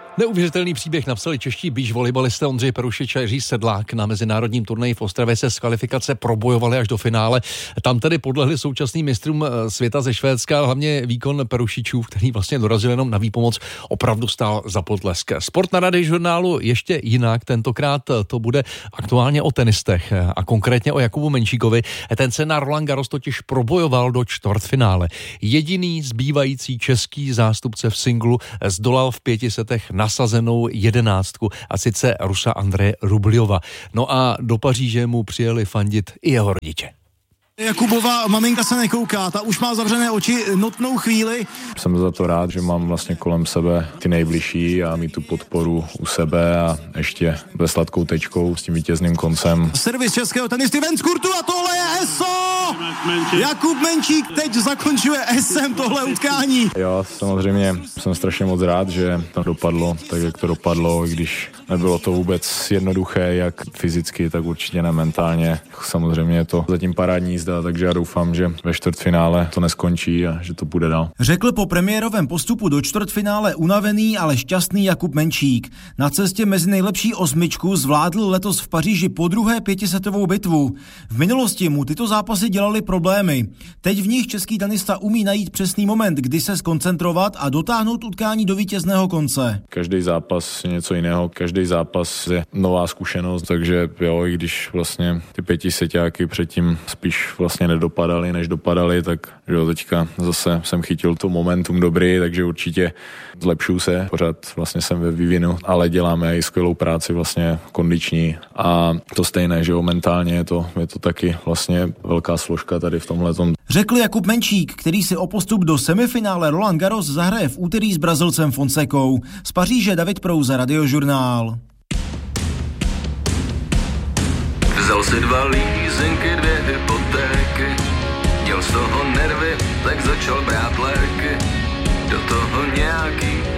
Neuvěřitelný příběh napsali čeští beach volejbalisté Ondřej Perušič a Jiří Sedlák. Na mezinárodním turnaji v Ostravě se z kvalifikace probojovali až do finále. Tam tedy podlehli současným mistrům světa ze Švédska, hlavně výkon Perušičů, který vlastně dorazil jenom na výpomoc, opravdu stál za potlesk. Sport na Radiožurnálu ještě jinak, tentokrát to bude aktuálně o tenistech a konkrétně o Jakubu Menčíkovi. Ten se na Roland Garros totiž probojoval do čtvrtfinále. Jediný zbývající český zástupce v singlu zdolal v 5 setech nasazenou 11, a sice Rusa Andreje Rubljova. No a do Paříže mu přijeli fandit i jeho rodiče. Jakubova maminka se nekouká, ta už má zavřené oči notnou chvíli. Jsem za to rád, že mám vlastně kolem sebe ty nejbližší a mít tu podporu u sebe a ještě ve sladkou tečkou s tím vítězným koncem. Servis českého tenisty ven z kurtu a tohle je ESO! Jakub Menčík teď zakončuje SM tohle utkání. Jo, samozřejmě jsem strašně moc rád, že to dopadlo tak, jak to dopadlo, i když nebylo to vůbec jednoduché, jak fyzicky, tak určitě ne mentálně. Samozřejmě je to zatím parádní jízda, takže já doufám, že ve čtvrtfinále to neskončí a že to bude dál. Řekl po premiérovém postupu do čtvrtfinále unavený, ale šťastný Jakub Menčík. Na cestě mezi nejlepší osmičku zvládl letos v Paříži podruhé 5setovou bitvu. V minulosti mu tyto zápasy dělaly problémy. Teď v nich český tenista umí najít přesný moment, kdy se zkoncentrovat a dotáhnout utkání do vítězného konce. Každý zápas je něco jiného, každý zápas je nová zkušenost, takže jo, i když vlastně ty 5seťáky předtím spíš vlastně nedopadaly, než dopadaly, tak jo, teďka zase jsem chytil to momentum dobrý, takže určitě zlepšuju se, pořád vlastně jsem ve vývinu, ale děláme i skvělou práci vlastně kondiční a to stejné, že jo, mentálně je to taky vlastně velká složka tady v tomhletom. Řekl Jakub Menčík, který si o postup do semifinále Roland Garros zahraje v úterý s Brazilcem Fonsecou. Z Paříže David Prouza, Radiožurnál. Vzal si 2 lízenky, 2 hypotéky, měl z toho nervy, tak začal brát